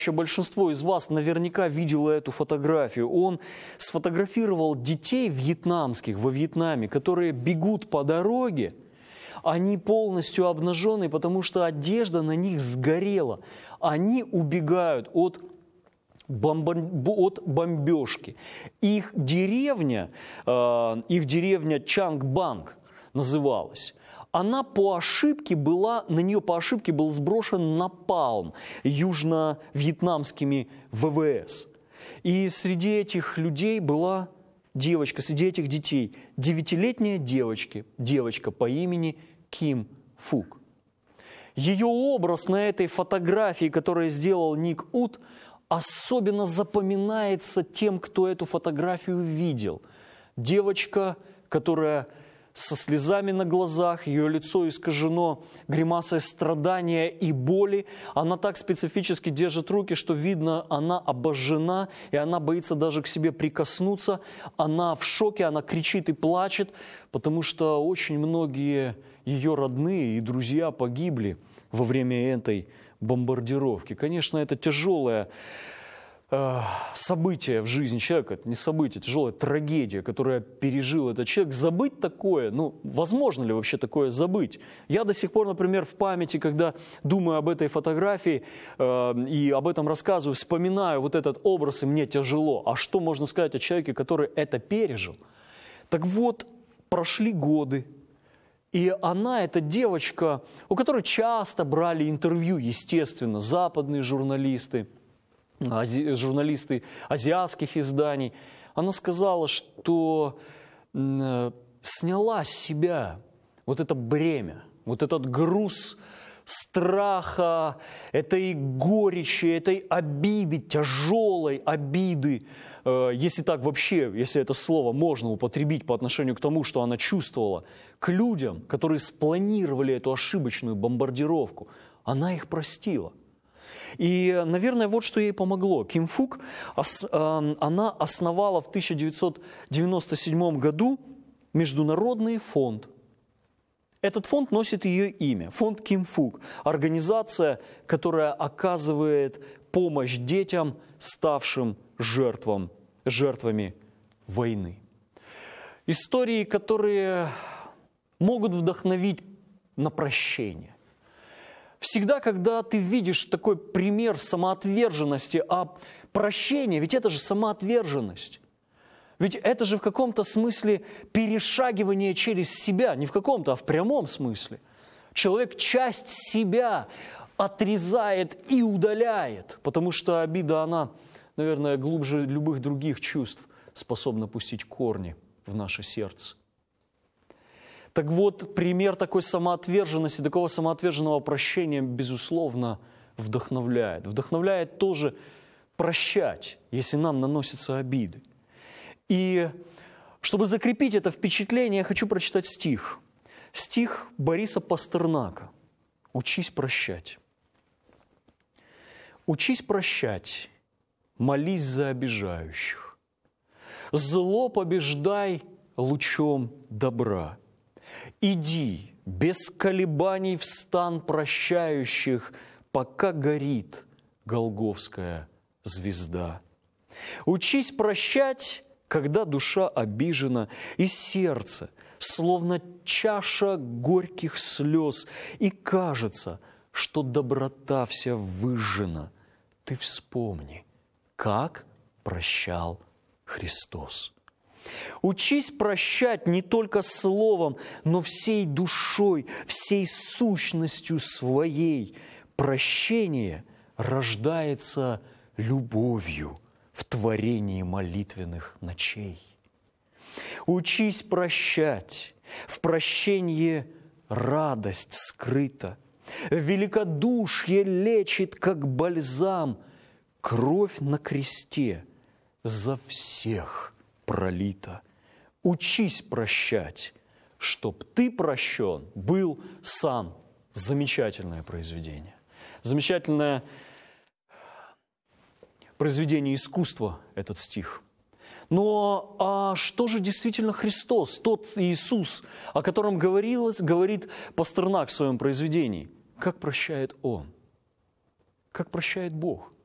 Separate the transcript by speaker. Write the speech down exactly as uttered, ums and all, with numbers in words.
Speaker 1: Большинство из вас наверняка видело эту фотографию. Он сфотографировал детей вьетнамских во Вьетнаме, которые бегут по дороге. Они полностью обнаженные, потому что одежда на них сгорела. Они убегают от, бомбон... от бомбежки. Их деревня, э, их деревня Чангбанг называлась. Она по ошибке была, на нее по ошибке был сброшен напалм южно-вьетнамскими вэ вэ эс. И среди этих людей была девочка, среди этих детей, девятилетняя девочка, девочка по имени Ким Фук. Ее образ на этой фотографии, которую сделал Ник Ут, особенно запоминается тем, кто эту фотографию видел. Девочка, которая со слезами на глазах, ее лицо искажено гримасой страдания и боли. Она так специфически держит руки, что видно, она обожжена, и она боится даже к себе прикоснуться. Она в шоке, она кричит и плачет, потому что очень многие ее родные и друзья погибли во время этой бомбардировки. Конечно, это тяжелое событие в жизни человека, это не событие, тяжелая трагедия, которая пережил этот человек. Забыть такое, ну, возможно ли вообще такое забыть? Я до сих пор, например, в памяти, когда думаю об этой фотографии э, и об этом рассказываю, вспоминаю вот этот образ, и мне тяжело. А что можно сказать о человеке, который это пережил? Так вот, прошли годы, и она, эта девочка, у которой часто брали интервью, естественно, западные журналисты, Ази, журналисты азиатских изданий, она сказала, что э, сняла с себя вот это бремя, вот этот груз страха, этой горечи, этой обиды, тяжелой обиды, э, если так вообще, если это слово можно употребить по отношению к тому, что она чувствовала, к людям, которые спланировали эту ошибочную бомбардировку. Она их простила. И, наверное, вот что ей помогло. Ким Фук, она основала в тысяча девятьсот девяносто седьмом году Международный фонд. Этот фонд носит ее имя, фонд Ким Фук, организация, которая оказывает помощь детям, ставшим жертвам, жертвами войны. Истории, которые могут вдохновить на прощение. Всегда, когда ты видишь такой пример самоотверженности, а прощение, ведь это же самоотверженность. Ведь это же в каком-то смысле перешагивание через себя, не в каком-то, а в прямом смысле. Человек часть себя отрезает и удаляет, потому что обида, она, наверное, глубже любых других чувств способна пустить корни в наше сердце. Так вот, пример такой самоотверженности, такого самоотверженного прощения, безусловно, вдохновляет. Вдохновляет тоже прощать, если нам наносятся обиды. И чтобы закрепить это впечатление, я хочу прочитать стих. Стих Бориса Пастернака. «Учись прощать». «Учись прощать, молись за обижающих. Зло побеждай лучом добра. Иди, без колебаний в стан прощающих, пока горит голгофская звезда. Учись прощать, когда душа обижена, и сердце, словно чаша горьких слез, и кажется, что доброта вся выжжена. Ты вспомни, как прощал Христос. Учись прощать не только словом, но всей душой, всей сущностью своей. Прощение рождается любовью в творении молитвенных ночей. Учись прощать, в прощении радость скрыта, великодушие лечит, как бальзам, кровь на кресте за всех пролита. Учись прощать, чтоб ты прощен был сам. Замечательное произведение. Замечательное произведение искусства этот стих. Но а что же действительно Христос, тот Иисус, о котором говорилось, говорит Пастернак в своем произведении? Как прощает Он? Как прощает Бог?